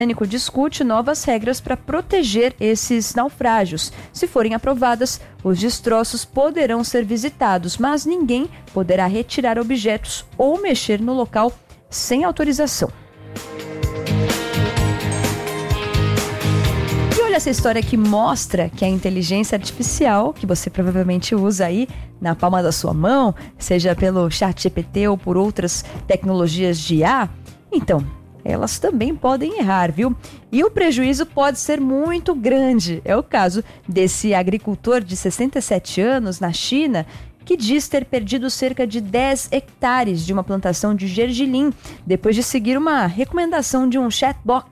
britânico discute novas regras para proteger esses naufrágios. Se forem aprovadas, os destroços poderão ser visitados, mas ninguém poderá retirar objetos ou mexer no local sem autorização. E olha essa história que mostra que a inteligência artificial, que você provavelmente usa aí na palma da sua mão, seja pelo ChatGPT ou por outras tecnologias de IA, então, elas também podem errar, viu? E o prejuízo pode ser muito grande. É o caso desse agricultor de 67 anos na China, que diz ter perdido cerca de 10 hectares de uma plantação de gergelim, depois de seguir uma recomendação de um chatbot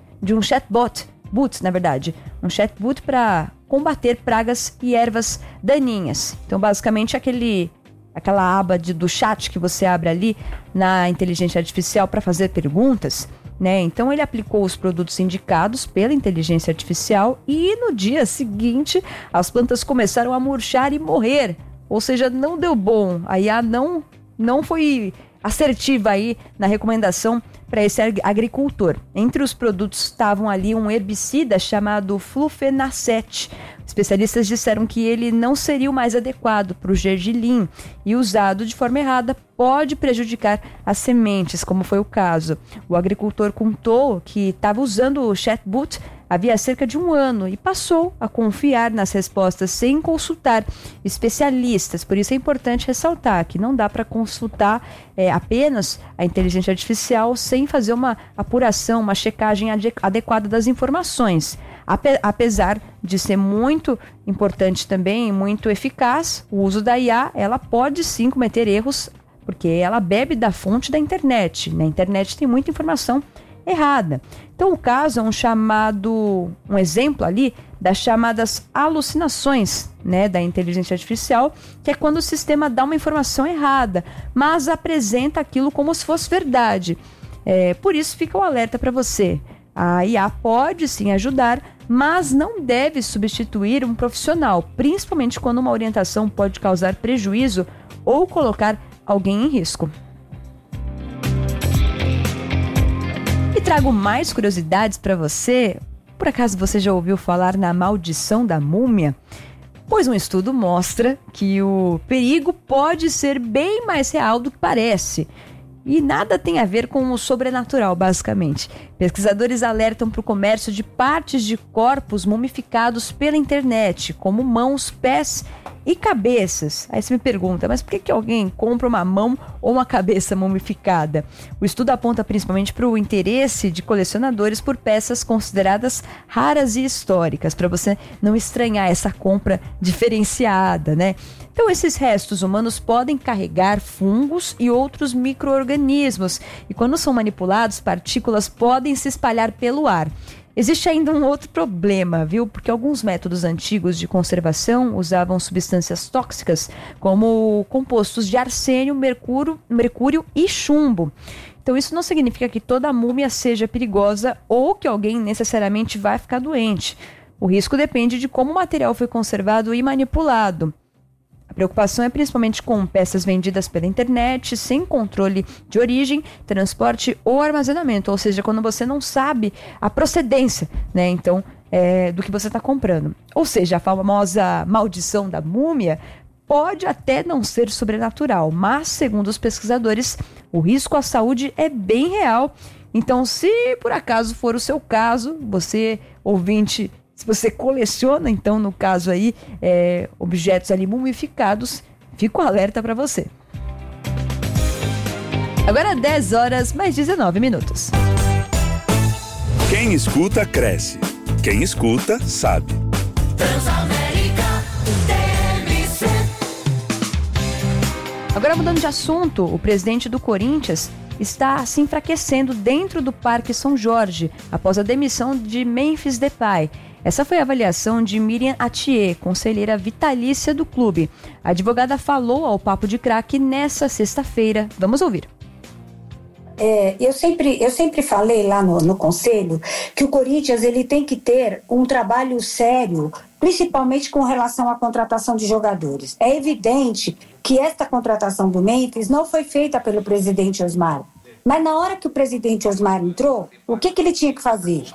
para combater pragas e ervas daninhas. Então, basicamente, aquela aba do chat que você abre ali na inteligência artificial para fazer perguntas, né? Então ele aplicou os produtos indicados pela inteligência artificial e no dia seguinte as plantas começaram a murchar e morrer. Ou seja, não deu bom. A IA não foi assertiva aí na recomendação para esse agricultor. Entre os produtos estavam ali um herbicida chamado flufenacet. Especialistas disseram que ele não seria o mais adequado para o gergelim e usado de forma errada pode prejudicar as sementes, como foi o caso. O agricultor contou que estava usando o chatbot havia cerca de um ano e passou a confiar nas respostas sem consultar especialistas. Por isso é importante ressaltar que não dá para consultar apenas a inteligência artificial sem fazer uma apuração, uma checagem adequada das informações. Apesar de ser muito importante também, muito eficaz, o uso da IA, ela pode sim cometer erros, porque ela bebe da fonte da internet. Na internet tem muita informação errada. Então o caso é um exemplo ali das chamadas alucinações, né, da inteligência artificial, que é quando o sistema dá uma informação errada, mas apresenta aquilo como se fosse verdade. Por isso fica o alerta para você. A IA pode sim ajudar, mas não deve substituir um profissional, principalmente quando uma orientação pode causar prejuízo ou colocar alguém em risco. E trago mais curiosidades para você. Por acaso você já ouviu falar na maldição da múmia? Pois um estudo mostra que o perigo pode ser bem mais real do que parece. E nada tem a ver com o sobrenatural, basicamente. Pesquisadores alertam para o comércio de partes de corpos mumificados pela internet, como mãos, pés e cabeças. Aí você me pergunta, mas por que alguém compra uma mão ou uma cabeça mumificada? O estudo aponta principalmente para o interesse de colecionadores por peças consideradas raras e históricas, para você não estranhar essa compra diferenciada, né? Então, esses restos humanos podem carregar fungos e outros micro-organismos, e quando são manipulados, partículas podem se espalhar pelo ar. Existe ainda um outro problema, viu? Porque alguns métodos antigos de conservação usavam substâncias tóxicas, como compostos de arsênio, mercúrio e chumbo. Então, isso não significa que toda múmia seja perigosa ou que alguém necessariamente vai ficar doente. O risco depende de como o material foi conservado e manipulado. A preocupação é principalmente com peças vendidas pela internet, sem controle de origem, transporte ou armazenamento, ou seja, quando você não sabe a procedência, né, então, do que você está comprando. Ou seja, a famosa maldição da múmia pode até não ser sobrenatural, mas, segundo os pesquisadores, o risco à saúde é bem real. Então, se por acaso for o seu caso, você, ouvinte, se você coleciona, então, no caso aí, objetos ali mumificados, fica o alerta para você. Agora 10 horas mais 19 minutos. Quem escuta, cresce. Quem escuta, sabe. Transamérica TMC. Agora mudando de assunto, o presidente do Corinthians está se enfraquecendo dentro do Parque São Jorge, após a demissão de Memphis Depay. Essa foi a avaliação de Miriam Atier, conselheira vitalícia do clube. A advogada falou ao Papo de Craque nessa sexta-feira. Vamos ouvir. Eu sempre falei lá no conselho que o Corinthians ele tem que ter um trabalho sério, principalmente com relação à contratação de jogadores. É evidente que esta contratação do Memphis não foi feita pelo presidente Osmar. Mas na hora que o presidente Osmar entrou, o que ele tinha que fazer?